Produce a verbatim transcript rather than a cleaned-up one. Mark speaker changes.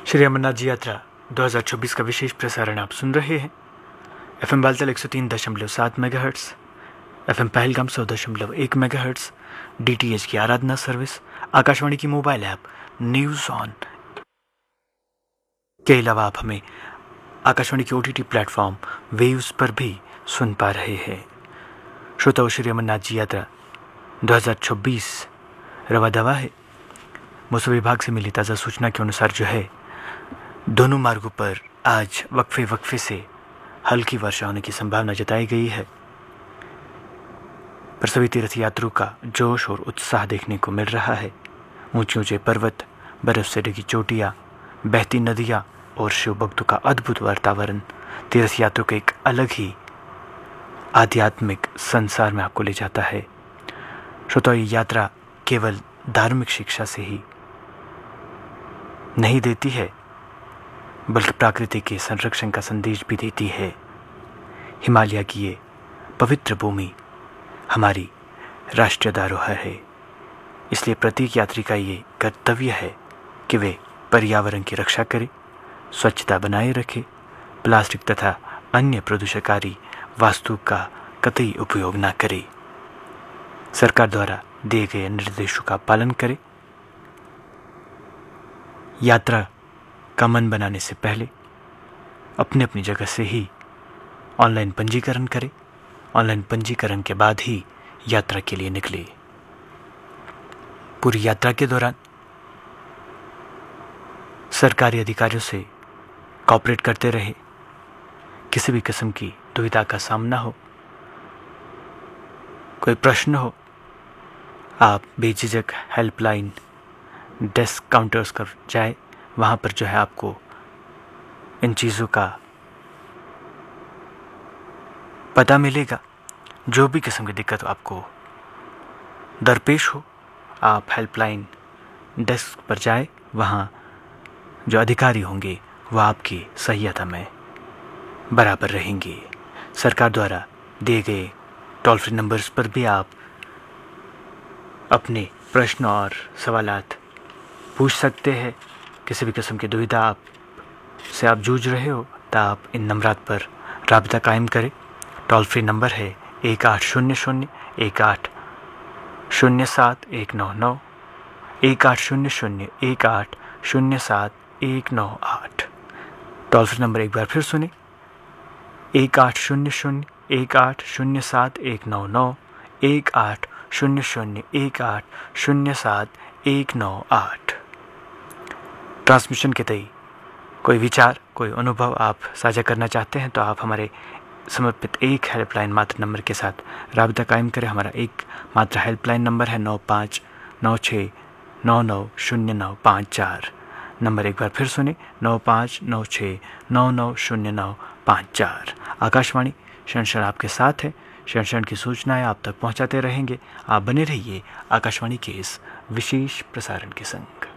Speaker 1: श्री अमरनाथ जी यात्रा दो हज़ार चौबीस का विशेष प्रसारण आप सुन रहे हैं। एफएम बालतल एक सौ तीन दशमलव सात मेगाहर्ट्ज़, एफएम पहलगाम सौ दशमलव एक मेगाहर्ट्ज़, डीटीएच की आराधना सर्विस, आकाशवाणी की मोबाइल ऐप न्यूज़ ऑन के अलावा आप हमें आकाशवाणी के ओटीटी प्लेटफॉर्म वेव्स पर भी सुन पा रहे हैं। श्रोताओं, श्री अमरनाथ जी यात्रा दो हज़ार चौबीस रवा दवा है। मौसम विभाग से मिली ताज़ा सूचना के अनुसार जो है, दोनों मार्गों पर आज वक्फे वक्फे से हल्की वर्षा होने की संभावना जताई गई है। पर सभी तीर्थ यात्रियों का जोश और उत्साह देखने को मिल रहा है। ऊंचे ऊंचे पर्वत, बर्फ से ढकी चोटियाँ, बहती नदियाँ और शिव भक्तों का अद्भुत वातावरण तीर्थ यात्रियों के एक अलग ही आध्यात्मिक संसार में आपको ले जाता है। श्रोताओं, ये यात्रा केवल धार्मिक शिक्षा से ही नहीं देती है, बल्कि प्रकृति के संरक्षण का संदेश भी देती है। हिमालय की ये पवित्र भूमि हमारी राष्ट्रीय धरोहर है, इसलिए प्रत्येक यात्री का ये कर्तव्य है कि वे पर्यावरण की रक्षा करें, स्वच्छता बनाए रखें, प्लास्टिक तथा अन्य प्रदूषणकारी वस्तु का कतई उपयोग न करें, सरकार द्वारा दिए गए निर्देशों का पालन करें। यात्रा का मन बनाने से पहले अपने अपनी जगह से ही ऑनलाइन पंजीकरण करें। ऑनलाइन पंजीकरण के बाद ही यात्रा के लिए निकले। पूरी यात्रा के दौरान सरकारी अधिकारियों से कॉपरेट करते रहे। किसी भी किस्म की दुविधा का सामना हो, कोई प्रश्न हो, आप बेझिझक हेल्पलाइन डेस्क काउंटर्स कर जाए। वहाँ पर जो है आपको इन चीज़ों का पता मिलेगा। जो भी किस्म की दिक्कत आपको दरपेश हो, आप हेल्पलाइन डेस्क पर जाए। वहाँ जो अधिकारी होंगे वह आपकी सहायता में बराबर रहेंगे। सरकार द्वारा दिए गए टोल फ्री नंबर्स पर भी आप अपने प्रश्न और सवालात पूछ सकते हैं। किसी भी किस्म की दुविधा आप से आप जूझ रहे हो तो आप इन नंबरात पर राब्ता कायम करें। टोल फ्री नंबर है एक आठ शून्य शून्य एक आठ शून्य सात एक नौ नौ, एक आठ शून्य शून्य एक आठ शून्य सात एक नौ आठ। टोल फ्री नंबर एक बार फिर सुने, एक आठ शून्य शून्य एक आठ शून्य सात एक नौ नौ, एक आठ शून्य शून्य एक आठ शून्य सात एक नौ आठ। ट्रांसमिशन के तई कोई विचार, कोई अनुभव आप साझा करना चाहते हैं तो आप हमारे समर्पित एक हेल्पलाइन मात्र नंबर के साथ राब्ता कायम करें। हमारा एक मात्र हेल्पलाइन नंबर है नौ पाँच नौ छः नौ नौ शून्य नौ पाँच चार। नंबर एक बार फिर सुने, नौ पाँच नौ छः नौ नौ शून्य नौ पाँच चार। आकाशवाणी क्षण क्षण आपके साथ है। क्षण क्षण की सूचनाएं आप तक पहुंचाते रहेंगे। आप बने रहिए आकाशवाणी के इस विशेष प्रसारण के संग।